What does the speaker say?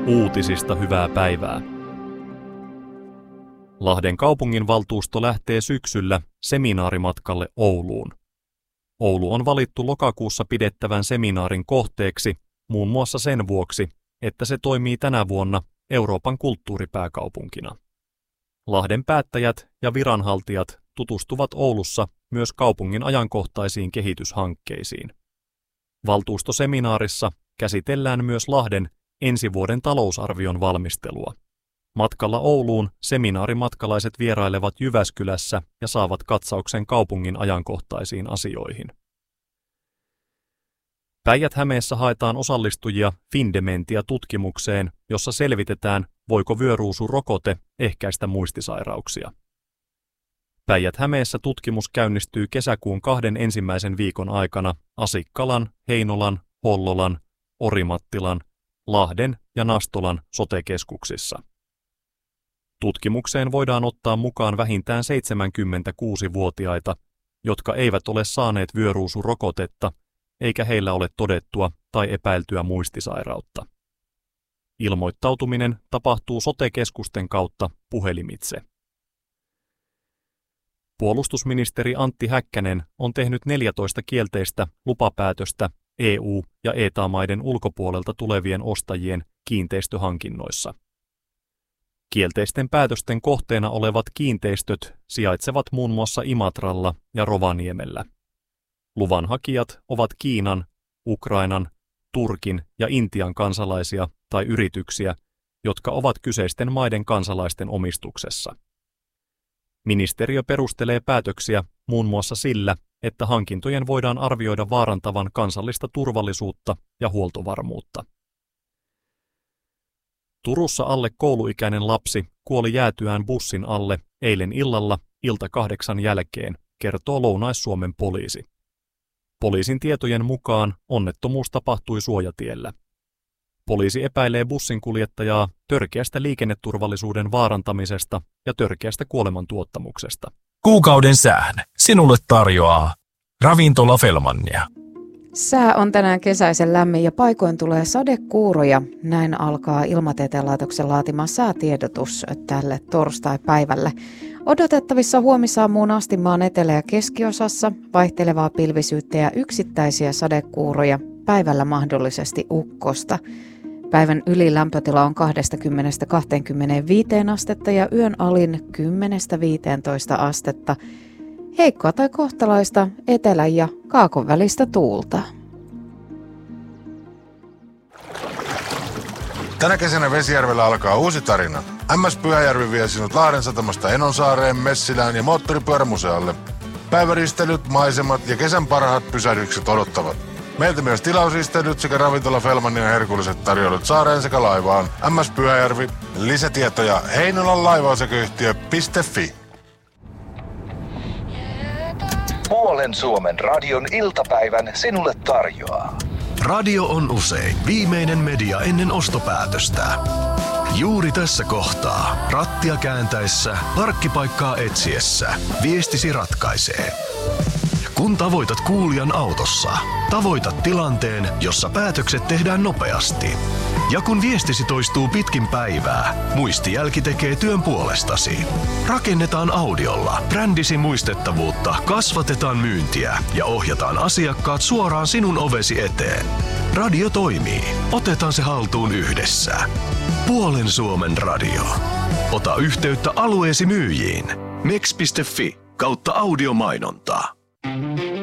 Uutisista hyvää päivää. Lahden kaupunginvaltuusto lähtee syksyllä seminaarimatkalle Ouluun. Oulu on valittu lokakuussa pidettävän seminaarin kohteeksi muun muassa sen vuoksi, että se toimii tänä vuonna Euroopan kulttuuripääkaupunkina. Lahden päättäjät ja viranhaltijat tutustuvat Oulussa myös kaupungin ajankohtaisiin kehityshankkeisiin. Valtuustoseminaarissa käsitellään myös Lahden ensi vuoden talousarvion valmistelua. Matkalla Ouluun seminaarimatkalaiset vierailevat Jyväskylässä ja saavat katsauksen kaupungin ajankohtaisiin asioihin. Päijät-Hämeessä haetaan osallistujia Findementia-tutkimukseen, jossa selvitetään, voiko vyöruusurokote ehkäistä muistisairauksia. Päijät-Hämeessä tutkimus käynnistyy kesäkuun 2 ensimmäisen viikon aikana Asikkalan, Heinolan, Hollolan, Orimattilan, Lahden ja Nastolan sote-keskuksissa. Tutkimukseen voidaan ottaa mukaan vähintään 76-vuotiaita, jotka eivät ole saaneet vyöruusurokotetta, eikä heillä ole todettua tai epäiltyä muistisairautta. Ilmoittautuminen tapahtuu sote-keskusten kautta puhelimitse. Puolustusministeri Antti Häkkänen on tehnyt 14 kielteistä lupapäätöstä EU- ja ETA-maiden ulkopuolelta tulevien ostajien kiinteistöhankinnoissa. Kielteisten päätösten kohteena olevat kiinteistöt sijaitsevat muun muassa Imatralla ja Rovaniemellä. Luvanhakijat ovat Kiinan, Ukrainan, Turkin ja Intian kansalaisia tai yrityksiä, jotka ovat kyseisten maiden kansalaisten omistuksessa. Ministeriö perustelee päätöksiä muun muassa sillä, että hankintojen voidaan arvioida vaarantavan kansallista turvallisuutta ja huoltovarmuutta. Turussa alle kouluikäinen lapsi kuoli jäätyään bussin alle eilen illalla 8:00 jälkeen, kertoo Lounais-Suomen poliisi. Poliisin tietojen mukaan onnettomuus tapahtui suojatiellä. Poliisi epäilee bussinkuljettajaa törkeästä liikenneturvallisuuden vaarantamisesta ja törkeästä kuolemantuottamuksesta. Kuukauden sään sinulle tarjoaa Ravintola Fellmania. Sää on tänään kesäisen lämmin ja paikoin tulee sadekuuroja. Näin alkaa Ilmatieteen laitoksen laatima säätiedotus tälle torstai-päivälle. Odotettavissa huomisaamuun asti maan etelä- ja keskiosassa vaihtelevaa pilvisyyttä ja yksittäisiä sadekuuroja, päivällä mahdollisesti ukkosta. Päivän ylilämpötila on 20–25 astetta ja yön alin 10–15 astetta. Heikkoa tai kohtalaista etelän ja kaakon välistä tuulta. Tänä kesänä Vesijärvellä alkaa uusi tarina. MS Pyhäjärvi vie sinut Lahden satamasta Enonsaareen, Messilään ja moottoripyörämusealle. Päiväristelyt, maisemat ja kesän parhaat pysähdykset odottavat. Meiltä myös tilausristelyt sekä Ravintola Fellmanian herkulliset tarjoulut saareen sekä laivaan. MS Pyhäjärvi. Lisätietoja Heinolan laivaosakeyhtiö.fi. Puolen Suomen radion iltapäivän sinulle tarjoaa. Radio on usein viimeinen media ennen ostopäätöstä. Juuri tässä kohtaa, rattia kääntäessä, parkkipaikkaa etsiessä, viestisi ratkaisee. Kun tavoitat kuulijan autossa, tavoitat tilanteen, jossa päätökset tehdään nopeasti. Ja kun viestisi toistuu pitkin päivää, muistijälki tekee työn puolestasi. Rakennetaan audiolla brändisi muistettavuutta, kasvatetaan myyntiä ja ohjataan asiakkaat suoraan sinun ovesi eteen. Radio toimii. Otetaan se haltuun yhdessä. Puolen Suomen radio. Ota yhteyttä alueesi myyjiin. mex.fi/audiomainontaa.